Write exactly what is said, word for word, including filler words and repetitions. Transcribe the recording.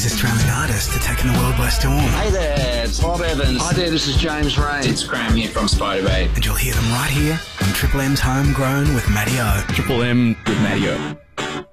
These Australian artists are taking the world by storm. Hey there, it's Bob Evans. Hi there, this is James Rain. It's Graham here from Spiderbait. And you'll hear them right here on Triple M's Homegrown with Matty O. Triple M with Matty O.